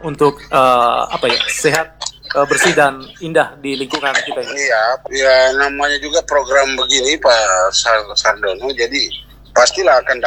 untuk sehat, bersih dan indah di lingkungan kita ini. Iya, ya namanya juga program begini Pak Sardono, jadi pastilah akan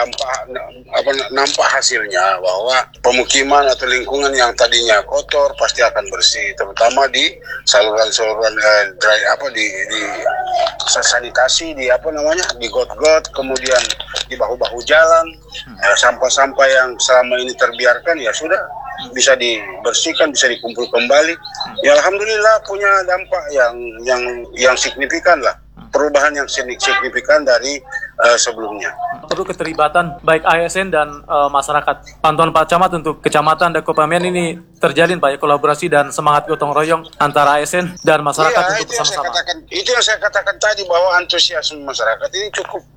nampak hasilnya bahwa pemukiman atau lingkungan yang tadinya kotor pasti akan bersih, terutama di saluran-saluran di sanitasi, di got-got, kemudian di bahu-bahu jalan, sampah-sampah yang selama ini terbiarkan ya sudah bisa dibersihkan, bisa dikumpul kembali. Ya alhamdulillah punya dampak yang signifikan lah. Perubahan yang signifikan dari sebelumnya. Perlu keterlibatan baik ASN dan masyarakat. Pantauan Pak Camat untuk Kecamatan dan Kopamian ini terjalin Pak, kolaborasi dan semangat gotong royong antara ASN dan masyarakat untuk bersama-sama. Itu yang saya katakan tadi, bahwa antusiasme masyarakat ini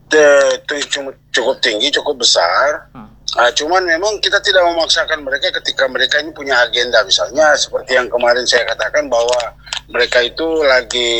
cukup tinggi, cukup besar. Cuman memang kita tidak memaksakan mereka ketika mereka ini punya agenda, misalnya seperti yang kemarin saya katakan bahwa mereka itu lagi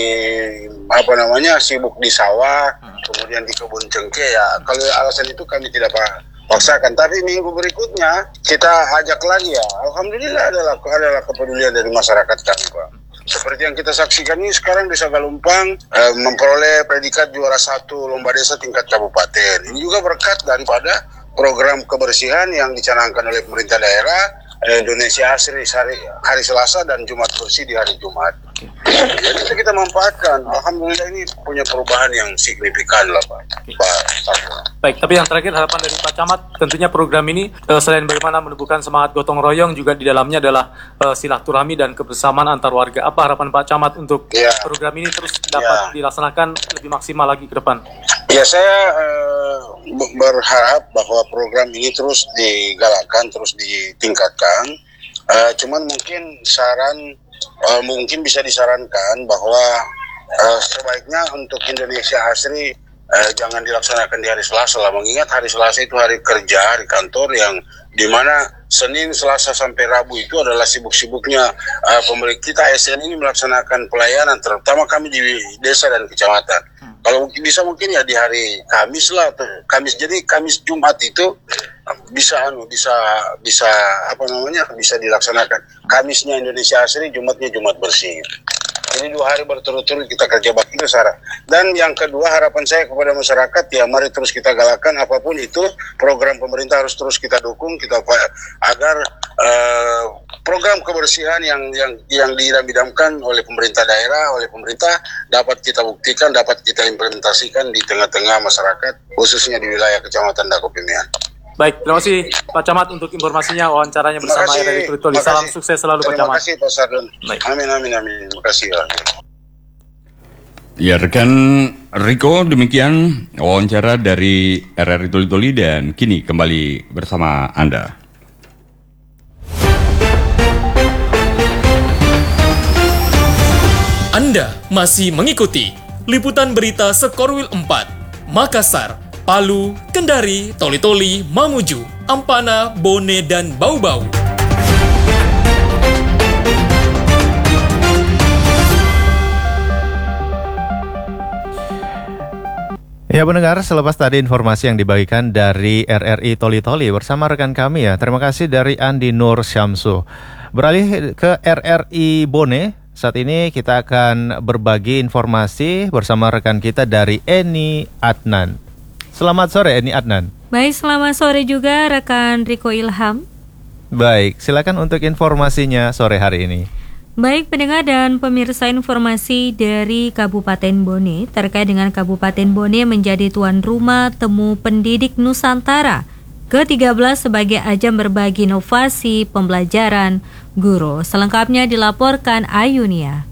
sibuk di sawah, kemudian di kebun cengkeh ya. Kalau alasan itu kami tidak paksakan, tapi minggu berikutnya kita ajak lagi ya. Alhamdulillah adalah kepedulian dari masyarakat kami Pak. Seperti yang kita saksikan ini sekarang Desa Galumpang memperoleh predikat juara 1 lomba desa tingkat kabupaten. Ini juga berkat daripada program kebersihan yang dicanangkan oleh pemerintah daerah Indonesia Asri hari Selasa dan Jumat Bersih di hari Jumat. Jadi itu kita manfaatkan. Alhamdulillah ini punya perubahan yang signifikan lah Pak. Baik, tapi yang terakhir harapan dari Pak Camat, tentunya program ini selain bagaimana menumbuhkan semangat gotong royong, juga di dalamnya adalah silaturahmi dan kebersamaan antar warga. Apa harapan Pak Camat untuk program ini terus dapat dilaksanakan lebih maksimal lagi ke depan? Ya, saya berharap bahwa program ini terus digalakkan, terus ditingkatkan. Cuman mungkin bisa disarankan bahwa sebaiknya untuk Indonesia Asri jangan dilaksanakan di hari Selasa lah, mengingat hari Selasa itu hari kerja, hari kantor, yang dimana Senin, Selasa sampai Rabu itu adalah sibuk-sibuknya pemilik kita ASN ini melaksanakan pelayanan, terutama kami di desa dan kecamatan. Kalau mungkin ya di hari Kamis lah, jadi Kamis Jumat itu bisa dilaksanakan. Kamisnya Indonesia Asri, Jumatnya Jumat Bersih. Jadi 2 hari berturut-turut kita kerja bakti itu syarat. Dan yang kedua, harapan saya kepada masyarakat, ya mari terus kita galakkan apapun itu program pemerintah, harus terus kita dukung agar program kebersihan yang diidam-idamkan oleh pemerintah daerah, oleh pemerintah dapat kita buktikan, dapat kita implementasikan di tengah-tengah masyarakat, khususnya di wilayah Kecamatan Dakopimian. Baik, terima kasih Pak Camat untuk informasinya, wawancaranya bersama RRI Tulitoli. Salam sukses selalu Pak Camat. Terima kasih Pak Sardon. Amin. Terima kasih. Ya, rekan Riko, demikian wawancara dari RRI Tulitoli, dan kini kembali bersama Anda. Anda masih mengikuti liputan berita Sekorwil 4, Makassar, Palu, Kendari, Toli-Toli, Mamuju, Ampana, Bone, dan Bau-Bau. Ya pendengar, selepas tadi informasi yang dibagikan dari RRI Toli-Toli bersama rekan kami ya. Terima kasih dari Andi Nur Syamsu. Beralih ke RRI Bone, saat ini kita akan berbagi informasi bersama rekan kita dari Eni Adnan. Selamat sore Eni Adnan. Baik, selamat sore juga rekan Riko Ilham. Baik, silakan untuk informasinya sore hari ini. Baik pendengar dan pemirsa, informasi dari Kabupaten Bone terkait dengan Kabupaten Bone menjadi tuan rumah Temu Pendidik Nusantara ke-13 sebagai ajang berbagi inovasi pembelajaran guru. Selengkapnya dilaporkan Ayunia.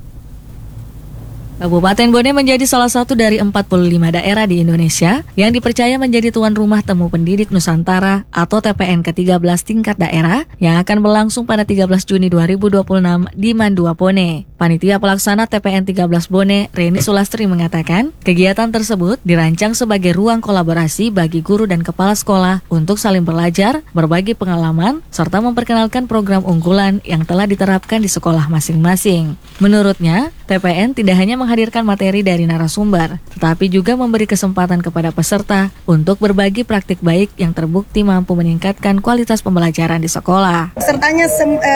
Kabupaten Bone menjadi salah satu dari 45 daerah di Indonesia yang dipercaya menjadi tuan rumah Temu Pendidik Nusantara atau TPN ke-13 tingkat daerah yang akan berlangsung pada 13 Juni 2026 di Mandua, Bone. Panitia pelaksana TPN 13 Bone, Reni Sulastri, mengatakan kegiatan tersebut dirancang sebagai ruang kolaborasi bagi guru dan kepala sekolah untuk saling belajar, berbagi pengalaman, serta memperkenalkan program unggulan yang telah diterapkan di sekolah masing-masing. Menurutnya, TPN tidak hanya menghadirkan materi dari narasumber, tetapi juga memberi kesempatan kepada peserta untuk berbagi praktik baik yang terbukti mampu meningkatkan kualitas pembelajaran di sekolah. Pesertanya